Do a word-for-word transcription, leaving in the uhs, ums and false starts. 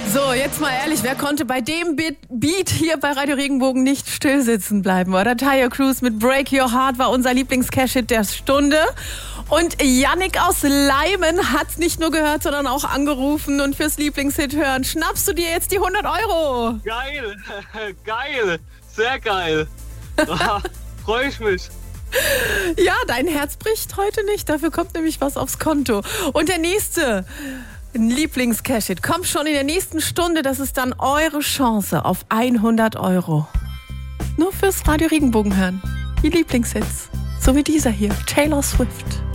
So, jetzt mal ehrlich, wer konnte bei dem Beat hier bei Radio Regenbogen nicht still sitzen bleiben, oder? Taio Cruz mit Break Your Heart war unser Lieblings-Cash-Hit der Stunde. Und Yannick aus Leimen hat's nicht nur gehört, sondern auch angerufen. Und fürs Lieblingshit hören schnappst du dir jetzt die hundert Euro. Geil, geil, sehr geil. Freue ich mich. Ja, dein Herz bricht heute nicht. Dafür kommt nämlich was aufs Konto. Und der nächste Lieblings-Cash-Hit kommt schon in der nächsten Stunde. Das ist dann eure Chance auf hundert Euro. Nur fürs Radio Regenbogen hören. Die Lieblingshits. So wie dieser hier. Taylor Swift.